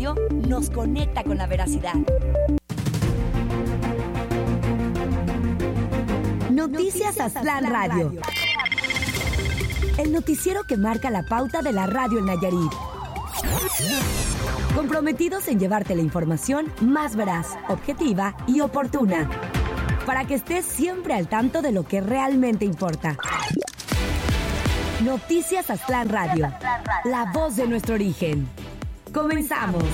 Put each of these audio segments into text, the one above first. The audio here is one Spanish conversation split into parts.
Radio nos conecta con la veracidad. Noticias Aztlán Radio. El noticiero que marca la pauta de la radio en Nayarit. Comprometidos en llevarte la información más veraz, objetiva y oportuna, para que estés siempre al tanto de lo que realmente importa. Noticias Aztlán Radio, la voz de nuestro origen. ¡Comenzamos!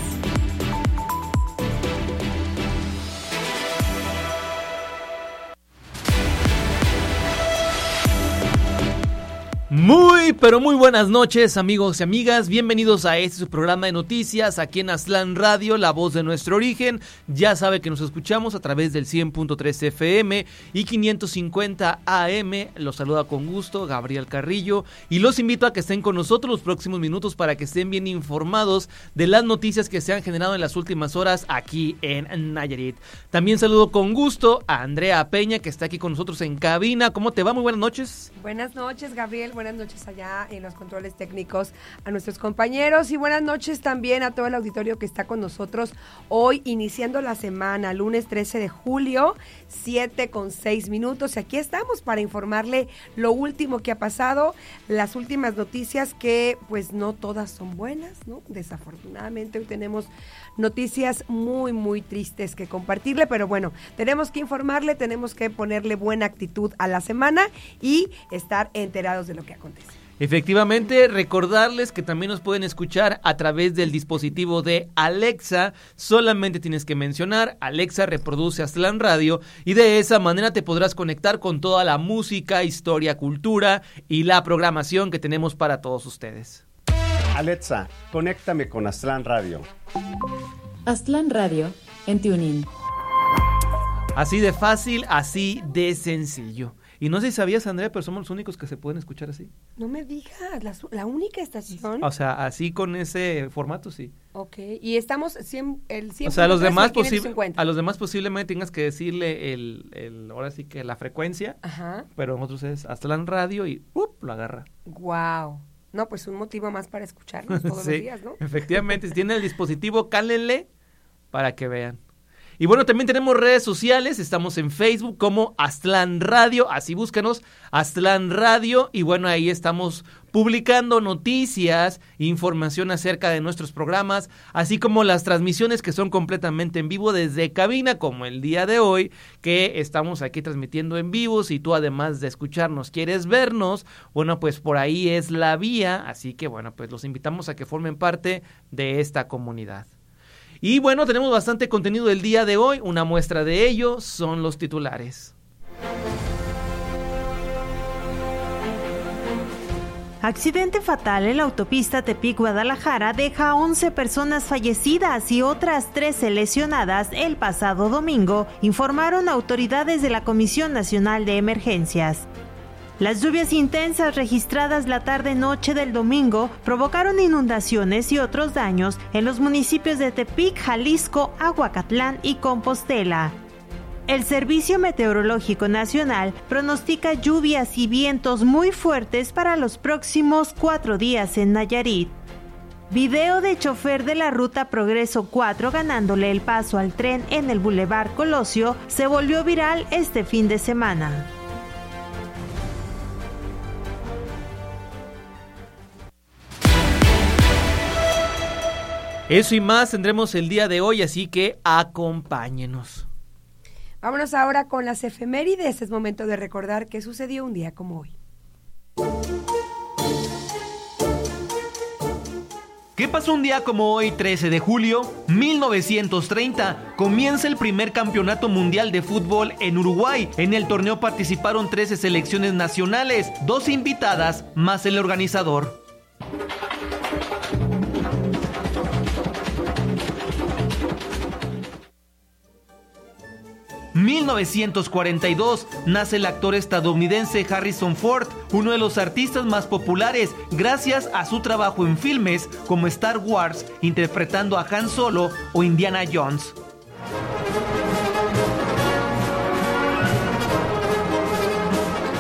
Muy, pero muy buenas noches, amigos y amigas. Bienvenidos a este su programa de noticias aquí en Aztlán Radio, la voz de nuestro origen. Ya sabe que nos escuchamos a través del 100.3 FM y 550 AM. Los saluda con gusto Gabriel Carrillo y los invito a que estén con nosotros los próximos minutos para que estén bien informados de las noticias que se han generado en las últimas horas aquí en Nayarit. También saludo con gusto a Andrea Peña, que está aquí con nosotros en cabina. ¿Cómo te va? Muy buenas noches. Buenas noches, Gabriel. Buenas noches allá en los controles técnicos a nuestros compañeros y buenas noches también a todo el auditorio que está con nosotros hoy iniciando la semana, lunes 13 de julio, 7:06. Y aquí estamos para informarle lo último que ha pasado, las últimas noticias que pues no todas son buenas, ¿no? Desafortunadamente hoy tenemos noticias muy, muy tristes que compartirle, pero bueno, tenemos que informarle, tenemos que ponerle buena actitud a la semana y estar enterados de lo que acontece. Efectivamente, recordarles que también nos pueden escuchar a través del dispositivo de Alexa. Solamente tienes que mencionar Alexa reproduce Aztlán Radio y de esa manera te podrás conectar con toda la música, historia, cultura y la programación que tenemos para todos ustedes. Alexa, conéctame con Aztlán Radio. Aztlán Radio en TuneIn. Así de fácil, así de sencillo. Y no sé si sabías, Andrea, pero somos los únicos que se pueden escuchar así. No me digas, la única estación. O sea, así con ese formato, sí. Ok, y estamos el 100. O sea, a los demás posiblemente tengas que decirle ahora sí que la frecuencia. Ajá. Pero nosotros es Aztlán Radio y lo agarra. Wow. No, pues un motivo más para escucharnos todos sí, los días, ¿no? Efectivamente, si tienen el dispositivo, cálenle para que vean. Y bueno, también tenemos redes sociales, estamos en Facebook como Aztlán Radio, así búscanos, Aztlán Radio, y bueno, ahí estamos publicando noticias, información acerca de nuestros programas, así como las transmisiones que son completamente en vivo desde cabina, como el día de hoy, que estamos aquí transmitiendo en vivo. Si tú además de escucharnos quieres vernos, bueno, pues por ahí es la vía, así que bueno, pues los invitamos a que formen parte de esta comunidad. Y bueno, tenemos bastante contenido el día de hoy. Una muestra de ello son los titulares. Accidente fatal en la autopista Tepic-Guadalajara deja a 11 personas fallecidas y otras 13 lesionadas el pasado domingo, informaron autoridades de la Comisión Nacional de Emergencias. Las lluvias intensas registradas la tarde-noche del domingo provocaron inundaciones y otros daños en los municipios de Tepic, Jalisco, Aguacatlán y Compostela. El Servicio Meteorológico Nacional pronostica lluvias y vientos muy fuertes para los próximos 4 días en Nayarit. Video de chofer de la ruta Progreso 4 ganándole el paso al tren en el Boulevard Colosio se volvió viral este fin de semana. Eso y más tendremos el día de hoy, así que acompáñenos. Vámonos ahora con las efemérides. Es momento de recordar qué sucedió un día como hoy. ¿Qué pasó un día como hoy, 13 de julio? 1930, comienza el primer campeonato mundial de fútbol en Uruguay. En el torneo participaron 13 selecciones nacionales, 12 invitadas, más el organizador. 1942 nace el actor estadounidense Harrison Ford, uno de los artistas más populares gracias a su trabajo en filmes como Star Wars, interpretando a Han Solo o Indiana Jones.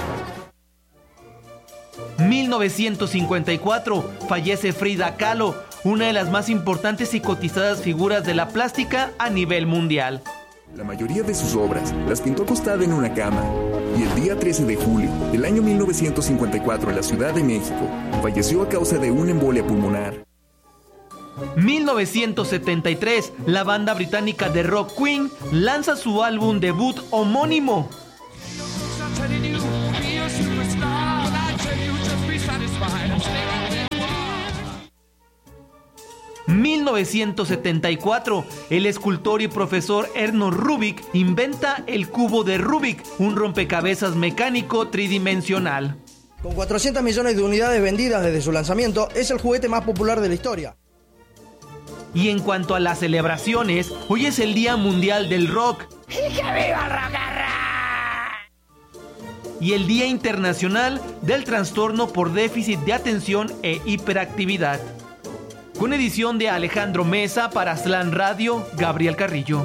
1954 fallece Frida Kahlo, una de las más importantes y cotizadas figuras de la plástica a nivel mundial. La mayoría de sus obras las pintó acostada en una cama. Y el día 13 de julio del año 1954 en la Ciudad de México, falleció a causa de una embolia pulmonar. 1973, la banda británica de rock Queen lanza su álbum debut homónimo. 1974, el escultor y profesor Erno Rubik inventa el cubo de Rubik, un rompecabezas mecánico tridimensional. Con 400 millones de unidades vendidas desde su lanzamiento, es el juguete más popular de la historia. Y en cuanto a las celebraciones, hoy es el Día Mundial del Rock. ¡Y que viva el rock and roll! Y el Día Internacional del Trastorno por Déficit de Atención e Hiperactividad. Con edición de Alejandro Mesa para Aztlán Radio, Gabriel Carrillo.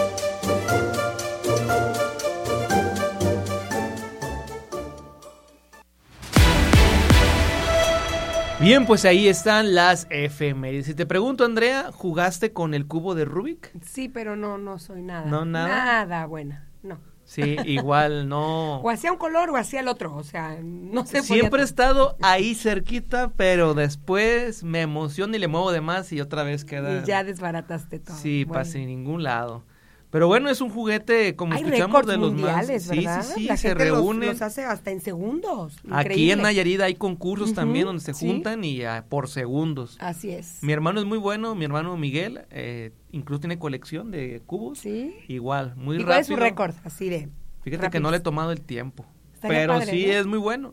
Bien, pues ahí están las efemérides. Si te pregunto, Andrea, ¿jugaste con el cubo de Rubik? Sí, pero no soy nada. ¿No, nada? Nada buena, no. Sí, igual no. O hacía un color o hacía el otro, o sea, no sé. Siempre he estado ahí cerquita, pero después me emociono y le muevo de más y otra vez queda. Y ya desbarataste todo. Sí, bueno. Pasé ningún lado. Pero bueno, es un juguete, como hay escuchamos, de los mundiales, más. ¿verdad? Sí, la se gente reúnen. los hace hasta en segundos. Increíble. Aquí en Nayarit hay concursos también donde se juntan y por segundos. Así es. Mi hermano es muy bueno, mi hermano Miguel, incluso tiene colección de cubos. Sí. Igual, muy rápido. ¿Cuál es su récord? Así de. Fíjate rápido. Que no le he tomado el tiempo. Estaría pero padre, sí ¿no? es muy bueno.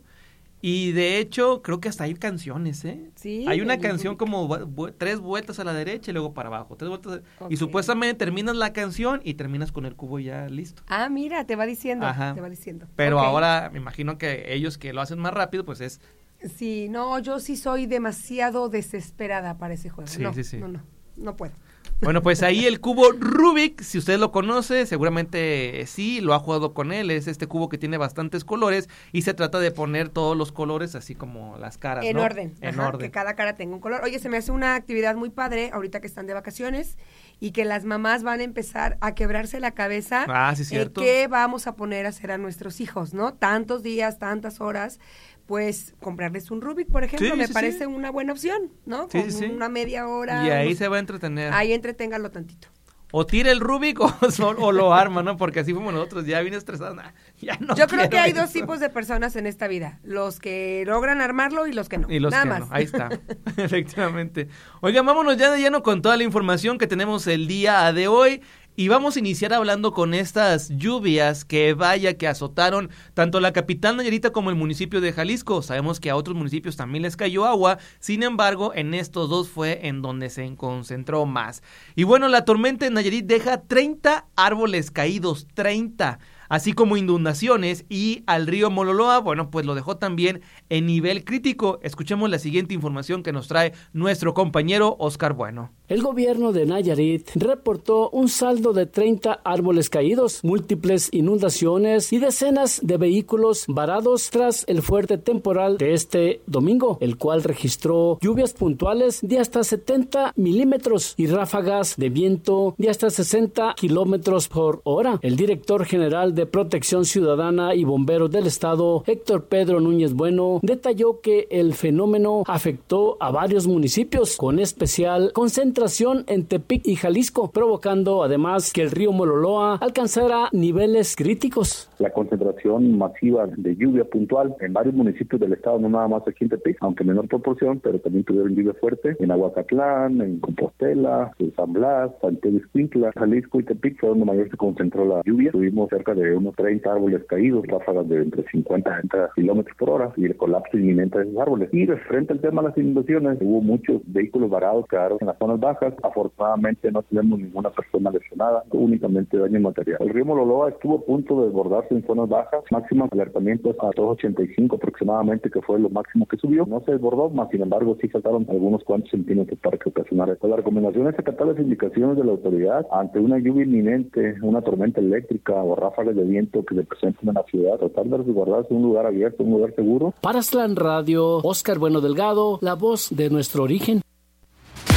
Y de hecho, creo que hasta hay canciones, ¿eh? Sí. Hay una canción como 3 vueltas a la derecha y luego para abajo. 3 vueltas. Okay. Y supuestamente terminas la canción y terminas con el cubo ya listo. Ah, mira, te va diciendo. Ajá. Te va diciendo. Pero okay. Ahora me imagino que ellos que lo hacen más rápido, pues es. Sí, no, yo sí soy demasiado desesperada para ese juego. Sí, sí. No puedo. Bueno, pues ahí el cubo Rubik, si usted lo conoce, seguramente sí, lo ha jugado con él. Es este cubo que tiene bastantes colores y se trata de poner todos los colores así como las caras, en ¿no? orden. En Ajá, orden. Que cada cara tenga un color. Oye, se me hace una actividad muy padre ahorita que están de vacaciones y que las mamás van a empezar a quebrarse la cabeza. Ah, sí, cierto. ¿Qué vamos a poner a hacer a nuestros hijos, no? Tantos días, tantas horas. Pues comprarles un Rubik, por ejemplo, me parece una buena opción, ¿no? Sí, Con una media hora. Y ahí se va a entretener. Ahí entreténgalo tantito. O tira el Rubik o lo arma, ¿no? Porque así fuimos nosotros, ya vine estresado. Ya no Yo creo que hay eso. 2 tipos de personas en esta vida, los que logran armarlo y los que no. Y los Nada que más. no, ahí está, efectivamente. Oigan, vámonos ya de lleno con toda la información que tenemos el día de hoy. Y vamos a iniciar hablando con estas lluvias que vaya que azotaron tanto la capital Nayarita como el municipio de Jalisco. Sabemos que a otros municipios también les cayó agua, sin embargo, en estos dos fue en donde se concentró más. Y bueno, la tormenta en Nayarit deja 30 árboles caídos, 30, así como inundaciones, y al río Mololoa, bueno, pues lo dejó también en nivel crítico. Escuchemos la siguiente información que nos trae nuestro compañero Oscar Bueno. El gobierno de Nayarit reportó un saldo de 30 árboles caídos, múltiples inundaciones y decenas de vehículos varados tras el fuerte temporal de este domingo, el cual registró lluvias puntuales de hasta 70 milímetros y ráfagas de viento de hasta 60 kilómetros por hora. El director general de Protección Ciudadana y Bomberos del Estado, Héctor Pedro Núñez Bueno, detalló que el fenómeno afectó a varios municipios, con especial concentración en Tepic y Jalisco, provocando además que el río Mololoa alcanzara niveles críticos. La concentración masiva de lluvia puntual en varios municipios del estado, no nada más aquí en Tepic, aunque en menor proporción, pero también tuvieron lluvia fuerte en Aguacatlán, en Compostela, en San Blas, Santiago Ixcuintla, Jalisco y Tepic fue donde mayor se concentró la lluvia. Tuvimos cerca de unos 30 árboles caídos, ráfagas de entre 50 y 60 kilómetros por hora y el colapso inminente de esos árboles. Y referente al tema de las inundaciones, hubo muchos vehículos varados, quedaron en las zonas bajas. Afortunadamente no tenemos ninguna persona lesionada, únicamente daño material. El río Mololoa estuvo a punto de desbordarse en zonas bajas, máximos alertamientos a 2.85 aproximadamente, que fue lo máximo que subió. No se desbordó, más sin embargo sí saltaron algunos cuantos centímetros para que ocasionara. La recomendación es acatar las indicaciones de la autoridad ante una lluvia inminente, una tormenta eléctrica o ráfagas de viento que se presenten en la ciudad, tratar de resguardarse en un lugar abierto, un lugar seguro. Para Aztlán Radio, Oscar Bueno Delgado, la voz de nuestro origen.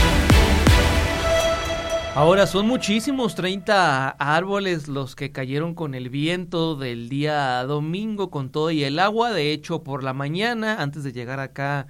Ahora son muchísimos, 30 árboles los que cayeron con el viento del día domingo, con todo y el agua. De hecho, por la mañana, antes de llegar acá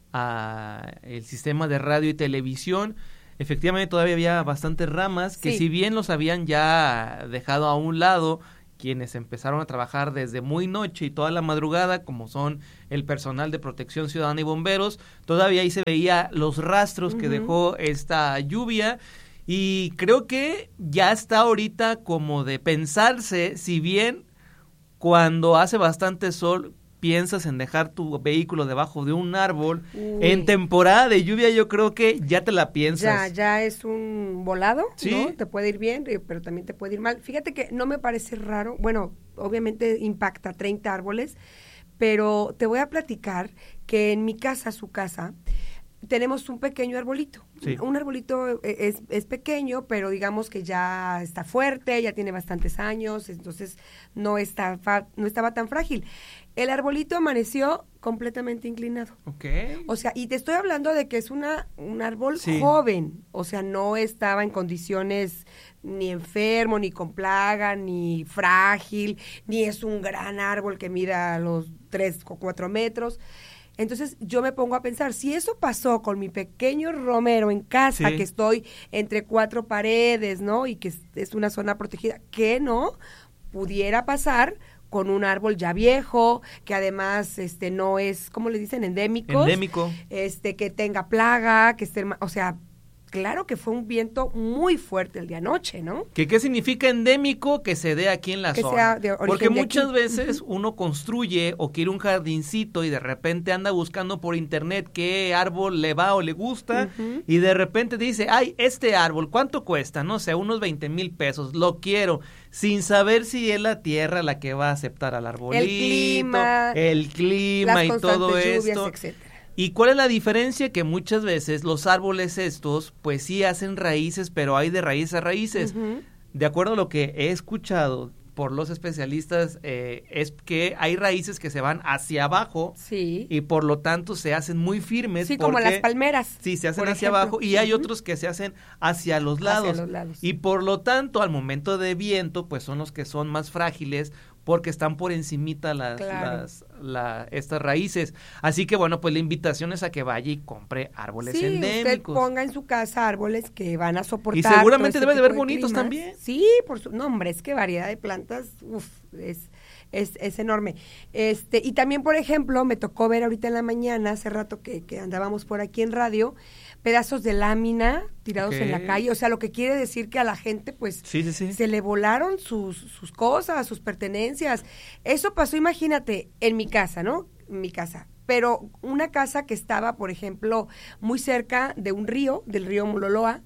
a el sistema de radio y televisión, efectivamente todavía había bastantes ramas que si bien los habían ya dejado a un lado, quienes empezaron a trabajar desde muy noche y toda la madrugada, como son el personal de Protección Ciudadana y bomberos, todavía ahí se veía los rastros que dejó esta lluvia. Y creo que ya está ahorita como de pensarse, si bien cuando hace bastante sol piensas en dejar tu vehículo debajo de un árbol, en temporada de lluvia yo creo que ya te la piensas. Ya es un volado, ¿sí? ¿no? Te puede ir bien, pero también te puede ir mal. Fíjate que no me parece raro, bueno, obviamente impacta 30 árboles, pero te voy a platicar que en mi casa, su casa, tenemos un pequeño arbolito. Sí. Un arbolito es pequeño, pero digamos que ya está fuerte, ya tiene bastantes años, entonces no estaba tan frágil. El arbolito amaneció completamente inclinado. Okay. O sea, y te estoy hablando de que es un árbol joven, o sea, no estaba en condiciones ni enfermo, ni con plaga, ni frágil, ni es un gran árbol que mida los 3 o 4 metros. Entonces yo me pongo a pensar, si eso pasó con mi pequeño romero en casa, que estoy entre 4 paredes, ¿no? Y que es una zona protegida, ¿qué no pudiera pasar con un árbol ya viejo, que además no es, ¿cómo le dicen? Endémico. Que tenga plaga, que esté, o sea, claro que fue un viento muy fuerte el día anoche, ¿no? ¿Qué significa endémico? Que se dé aquí en la zona. Sea de origen. Porque muchas veces uno construye o quiere un jardincito y de repente anda buscando por internet qué árbol le va o le gusta y de repente dice, ay, este árbol, ¿cuánto cuesta? No sé, unos 20,000 pesos, lo quiero, sin saber si es la tierra la que va a aceptar al arbolito, el clima y todo esto. Etcétera. ¿Y cuál es la diferencia? Que muchas veces los árboles estos, pues sí hacen raíces, pero hay de raíz a raíces. De acuerdo a lo que he escuchado por los especialistas, es que hay raíces que se van hacia abajo y por lo tanto se hacen muy firmes. Sí, como las palmeras. Sí, se hacen hacia abajo y hay otros que se hacen hacia los lados. Y por lo tanto, al momento de viento, pues son los que son más frágiles, porque están por encimita estas raíces. Así que bueno, pues la invitación es a que vaya y compre árboles endémicos. Usted ponga en su casa árboles que van a soportar. Y seguramente debe de ver bonitos también. Sí, hombre, es que variedad de plantas, es enorme. Y también, por ejemplo, me tocó ver ahorita en la mañana, hace rato que andábamos por aquí en radio, pedazos de lámina tirados en la calle, o sea, lo que quiere decir que a la gente, pues, se le volaron sus cosas, sus pertenencias. Eso pasó, imagínate, en mi casa, ¿no? Mi casa. Pero una casa que estaba, por ejemplo, muy cerca de un río, del río Mololoa,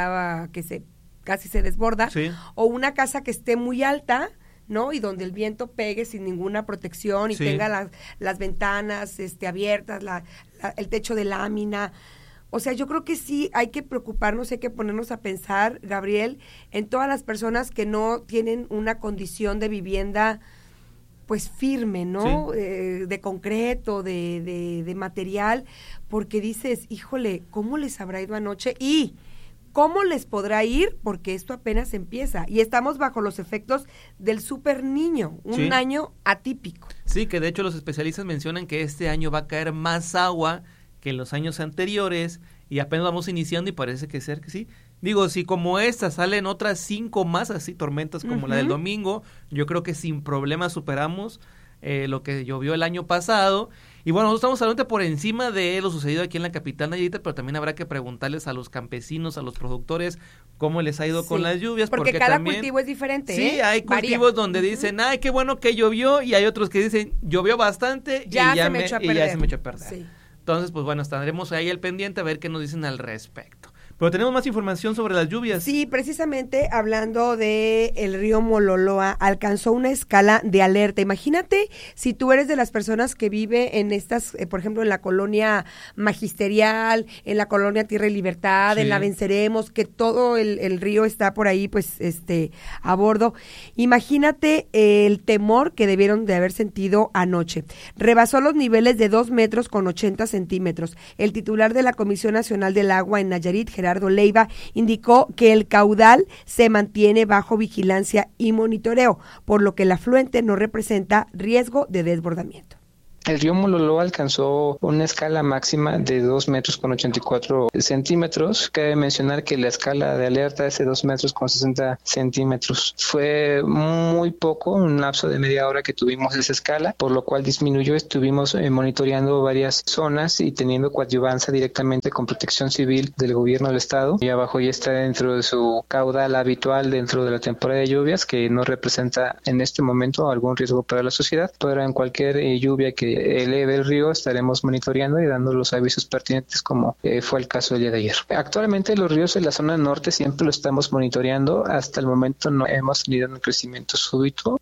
casi se desborda, o una casa que esté muy alta, ¿no? Y donde el viento pegue sin ninguna protección y tenga las ventanas abiertas, el techo de lámina. O sea, yo creo que sí hay que preocuparnos, hay que ponernos a pensar, Gabriel, en todas las personas que no tienen una condición de vivienda pues firme, ¿no? De concreto, de material, porque dices, híjole, ¿cómo les habrá ido anoche? Y ¿cómo les podrá ir? Porque esto apenas empieza y estamos bajo los efectos del super niño, un año atípico. Sí, que de hecho los especialistas mencionan que este año va a caer más agua que en los años anteriores y apenas vamos iniciando y parece que sí. Digo, si como esta salen otras 5 más así tormentas como la del domingo, yo creo que sin problema superamos lo que llovió el año pasado. Y bueno, nosotros estamos hablando por encima de lo sucedido aquí en la capital Nayarita, pero también habrá que preguntarles a los campesinos, a los productores, cómo les ha ido con las lluvias. Porque cada cultivo es diferente. Sí, hay cultivos donde dicen, ay, qué bueno que llovió, y hay otros que dicen, llovió bastante y ya se me echó a perder. Sí. Entonces, pues bueno, estaremos ahí al pendiente a ver qué nos dicen al respecto. Pero tenemos más información sobre las lluvias. Sí, precisamente hablando de el río Mololoa, alcanzó una escala de alerta. Imagínate si tú eres de las personas que vive en estas, por ejemplo, en la colonia Magisterial, en la colonia Tierra y Libertad, en la Venceremos, que todo el río está por ahí, pues, a bordo. Imagínate el temor que debieron de haber sentido anoche. Rebasó los niveles de 2 metros con 80 centímetros. El titular de la Comisión Nacional del Agua en Nayarit, Gerardo Leiva, indicó que el caudal se mantiene bajo vigilancia y monitoreo, por lo que el afluente no representa riesgo de desbordamiento. El río Mololó alcanzó una escala máxima de 2 metros con 84 centímetros. Cabe mencionar que la escala de alerta es de 2 metros con 60 centímetros. Fue muy poco, un lapso de media hora que tuvimos esa escala, por lo cual disminuyó. Estuvimos monitoreando varias zonas y teniendo coadyuvancia directamente con Protección Civil del gobierno del estado. Y abajo ya está dentro de su caudal habitual dentro de la temporada de lluvias, que no representa en este momento algún riesgo para la sociedad, pero en cualquier lluvia que eleve el río estaremos monitoreando y dando los avisos pertinentes, como fue el caso el día de ayer. Actualmente los ríos en la zona norte siempre lo estamos monitoreando. Hasta el momento no hemos tenido un crecimiento súbito.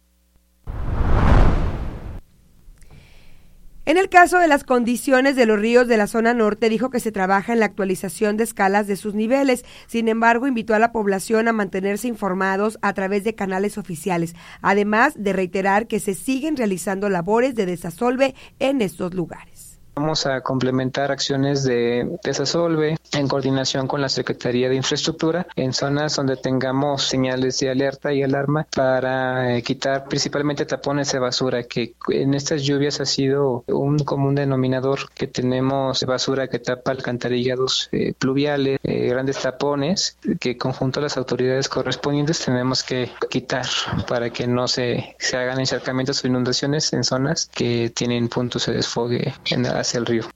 En el caso de las condiciones de los ríos de la zona norte, dijo que se trabaja en la actualización de escalas de sus niveles. Sin embargo, invitó a la población a mantenerse informados a través de canales oficiales, además de reiterar que se siguen realizando labores de desasolve en estos lugares. Vamos a complementar acciones de desasolve en coordinación con la Secretaría de Infraestructura en zonas donde tengamos señales de alerta y alarma para quitar principalmente tapones de basura, que en estas lluvias ha sido un común denominador, que tenemos basura que tapa alcantarillados pluviales, grandes tapones que conjunto a las autoridades correspondientes tenemos que quitar para que no se hagan encharcamientos o inundaciones en zonas que tienen puntos de desfogue hacia el río.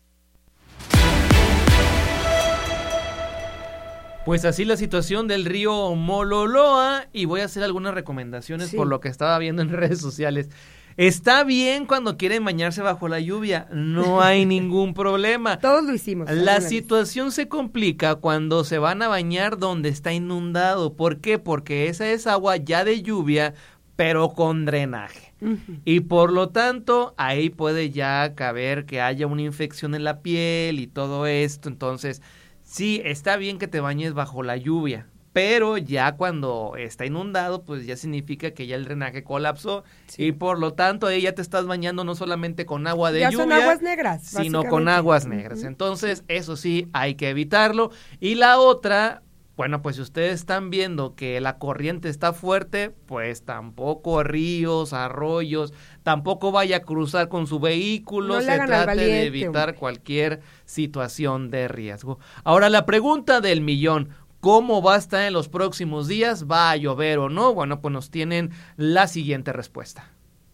Pues así la situación del río Mololoa, y voy a hacer algunas recomendaciones por lo que estaba viendo en redes sociales. Está bien cuando quieren bañarse bajo la lluvia, no hay ningún problema. Todos lo hicimos. La situación se complica cuando se van a bañar donde está inundado. ¿Por qué? Porque esa es agua ya de lluvia, pero con drenaje. Y por lo tanto, ahí puede ya caber que haya una infección en la piel y todo esto. Entonces, sí, está bien que te bañes bajo la lluvia, pero ya cuando está inundado, pues ya significa que ya el drenaje colapsó y por lo tanto ahí ya te estás bañando no solamente con agua de lluvia, son aguas negras, sino con aguas negras. Entonces, eso sí, hay que evitarlo. Y la otra, bueno, pues si ustedes están viendo que la corriente está fuerte, pues tampoco ríos, arroyos, tampoco vaya a cruzar con su vehículo, no se trate de evitar cualquier situación de riesgo. Ahora, la pregunta del millón: ¿cómo va a estar en los próximos días? ¿Va a llover o no? Bueno, pues nos tienen la siguiente respuesta.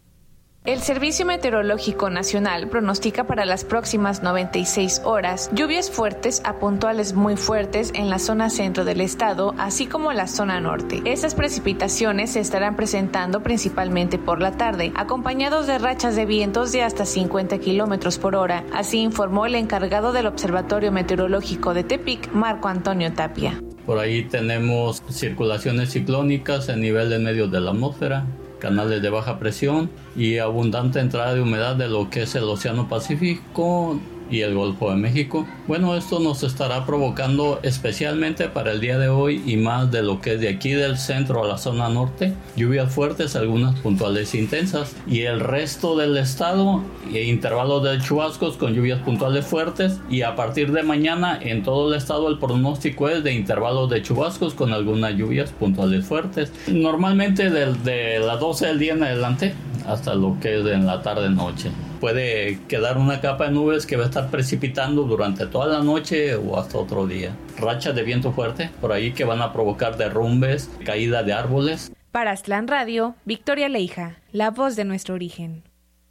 El Servicio Meteorológico Nacional pronostica para las próximas 96 horas lluvias fuertes a puntuales muy fuertes en la zona centro del estado, así como la zona norte. Estas precipitaciones se estarán presentando principalmente por la tarde, acompañados de rachas de vientos de hasta 50 kilómetros por hora. Así informó el encargado del Observatorio Meteorológico de Tepic, Marco Antonio Tapia. Por ahí tenemos circulaciones ciclónicas a nivel del medio de la atmósfera, canales de baja presión y abundante entrada de humedad de lo que es el Océano Pacífico y el Golfo de México. Bueno, esto nos estará provocando especialmente para el día de hoy y más de lo que es de aquí del centro a la zona norte, lluvias fuertes, algunas puntuales intensas, y el resto del estado intervalos de chubascos con lluvias puntuales fuertes, y a partir de mañana en todo el estado el pronóstico es de intervalos de chubascos con algunas lluvias puntuales fuertes, normalmente de las 12 del día en adelante hasta lo que es en la tarde-noche. Puede quedar una capa de nubes que va a estar precipitando durante toda la noche o hasta otro día. Rachas de viento fuerte por ahí que van a provocar derrumbes, caída de árboles. Para Aztlán Radio, Victoria Leija, la voz de nuestro origen.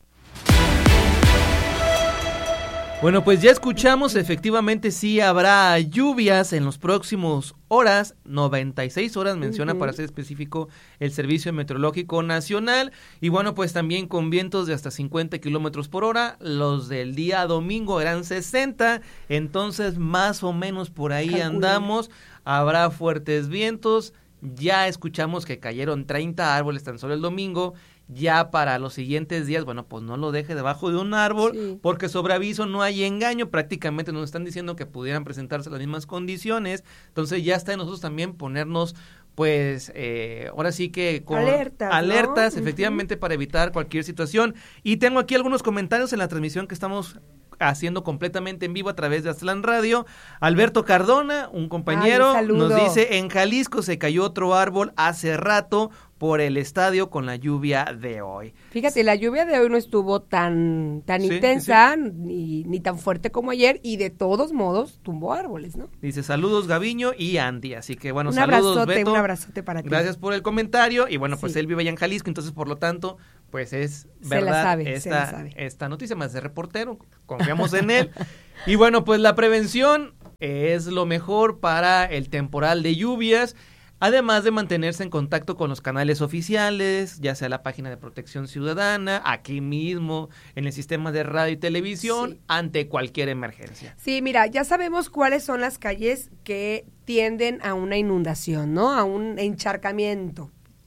Bueno, pues ya escuchamos, efectivamente sí habrá lluvias en los próximos horas, 96 horas menciona para ser específico el Servicio Meteorológico Nacional, y bueno, pues también con vientos de hasta 50 kilómetros por hora, los del día domingo eran 60, entonces más o menos por ahí andamos, habrá fuertes vientos, ya escuchamos que cayeron 30 árboles tan solo el domingo. Ya para los siguientes días, bueno, pues no lo deje debajo de un árbol, porque sobre aviso no hay engaño, prácticamente nos están diciendo que pudieran presentarse las mismas condiciones, entonces ya está en nosotros también ponernos pues ahora sí que con alertas, ¿no? Efectivamente, para evitar cualquier situación. Y tengo aquí algunos comentarios en la transmisión que estamos haciendo completamente en vivo a través de Aztlán Radio. Alberto Cardona, un compañero, nos dice: en Jalisco se cayó otro árbol hace rato por el estadio con la lluvia de hoy. Fíjate, la lluvia de hoy no estuvo tan intensa ni tan fuerte como ayer, y de todos modos tumbó árboles, ¿no? Dice: saludos Gaviño y Andy. Así que bueno, un saludos abrazote, Beto. Un abrazote para ti. Gracias por el comentario. Y bueno, pues él vive allá en Jalisco, entonces por lo tanto, pues es verdad esta noticia, más de reportero, confiamos en él. Y bueno, pues la prevención es lo mejor para el temporal de lluvias. Además de mantenerse en contacto con los canales oficiales, ya sea la página de Protección Ciudadana, aquí mismo en el sistema de radio y televisión, ante cualquier emergencia. Sí, mira, ya sabemos cuáles son las calles que tienden a una inundación, ¿no? A un encharcamiento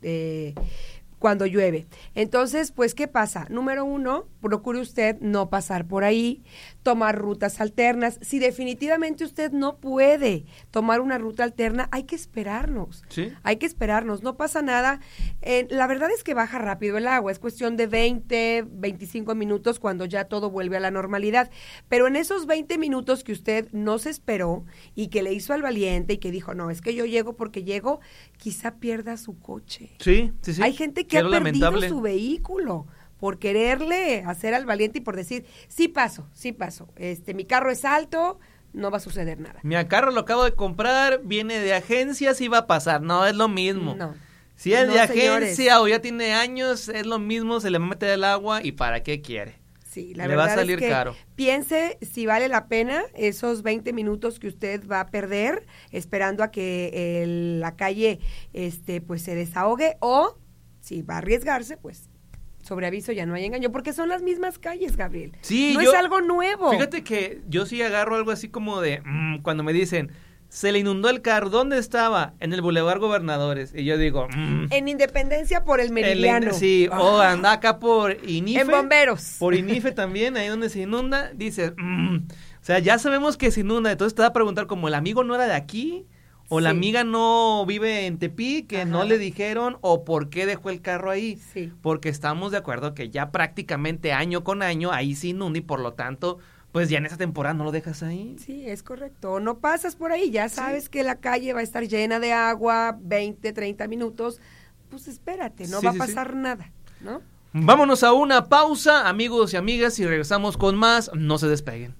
cuando llueve. Entonces, pues, ¿qué pasa? Número 1, procure usted no pasar por ahí, tomar rutas alternas. Si definitivamente usted no puede tomar una ruta alterna, hay que esperarnos. ¿Sí? Hay que esperarnos, no pasa nada. La verdad es que baja rápido el agua, es cuestión de 20, 25 minutos cuando ya todo vuelve a la normalidad. Pero en esos 20 minutos que usted no se esperó y que le hizo al valiente y que dijo, no, es que yo llego porque llego, quizá pierda su coche. Sí. Hay gente que ha perdido su vehículo por quererle hacer al valiente y por decir, sí paso, mi carro es alto, no va a suceder nada. Mi carro lo acabo de comprar, viene de agencia, sí va a pasar, no es lo mismo. No. Si es de señores. agencia o ya tiene años, es lo mismo, se le mete el agua y ¿para qué quiere? Sí, la le verdad va a salir es que caro. Piense si vale la pena esos 20 minutos que usted va a perder esperando a que la calle pues se desahogue, o si va a arriesgarse, pues sobre aviso ya no hay engaño, porque son las mismas calles, Gabriel. Sí, no es algo nuevo. Fíjate que yo sí agarro algo así como de, cuando me dicen, se le inundó el carro, ¿dónde estaba? En el Boulevard Gobernadores. Y yo digo, en Independencia por el Meridiano. Sí, o anda acá por INIFE. En Bomberos. Por INIFE también, ahí donde se inunda, dices, o sea, ya sabemos que se inunda, entonces te va a preguntar como, ¿el amigo no era de aquí? O la amiga no vive en Tepic, que no le dijeron, o por qué dejó el carro ahí. Sí. Porque estamos de acuerdo que ya prácticamente año con año ahí se inunda y por lo tanto, pues ya en esa temporada no lo dejas ahí. Sí, es correcto. No pasas por ahí, ya sabes que la calle va a estar llena de agua, 20, 30 minutos, pues espérate, no va a pasar nada, ¿no? Vámonos a una pausa, amigos y amigas, y regresamos con más. No se despeguen.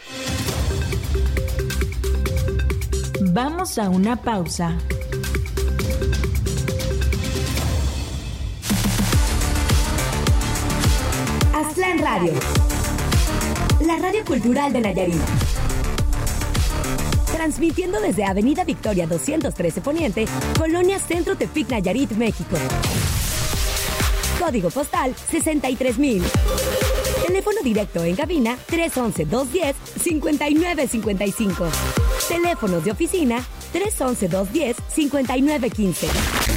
Vamos a una pausa. Aztlán Radio, la radio cultural de Nayarit. Transmitiendo desde Avenida Victoria 213 Poniente, Colonia Centro Tepic, Nayarit, México. Código postal 63,000. Teléfono directo en cabina 311-210-5955. Teléfonos de oficina 311-210-5915.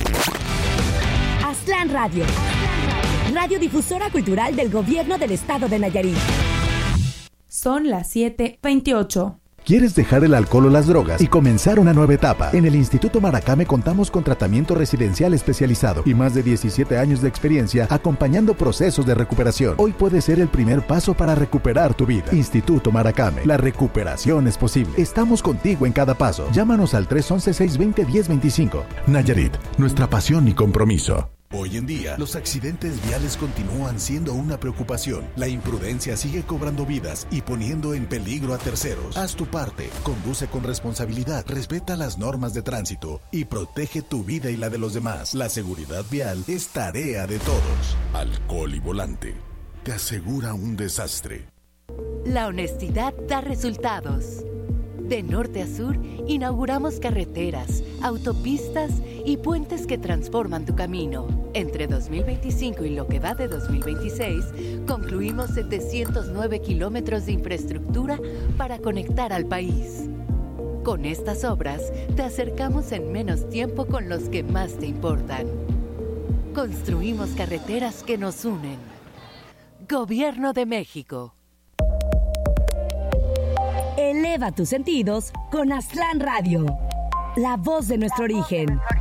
Aztlán Radio. Radiodifusora cultural del Gobierno del Estado de Nayarit. Son las 7:28. ¿Quieres dejar el alcohol o las drogas y comenzar una nueva etapa? En el Instituto Maracame contamos con tratamiento residencial especializado y más de 17 años de experiencia acompañando procesos de recuperación. Hoy puede ser el primer paso para recuperar tu vida. Instituto Maracame, la recuperación es posible. Estamos contigo en cada paso. Llámanos al 311-620-1025. Nayarit, nuestra pasión y compromiso. Hoy en día, los accidentes viales continúan siendo una preocupación. La imprudencia sigue cobrando vidas y poniendo en peligro a terceros. Haz tu parte, conduce con responsabilidad, respeta las normas de tránsito y protege tu vida y la de los demás. La seguridad vial es tarea de todos. Alcohol y volante te asegura un desastre. La honestidad da resultados. De norte a sur, inauguramos carreteras, autopistas y puentes que transforman tu camino. Entre 2025 y lo que va de 2026, concluimos 709 kilómetros de infraestructura para conectar al país. Con estas obras, te acercamos en menos tiempo con los que más te importan. Construimos carreteras que nos unen. Gobierno de México. Eleva tus sentidos con Aztlán Radio, la voz de nuestro origen.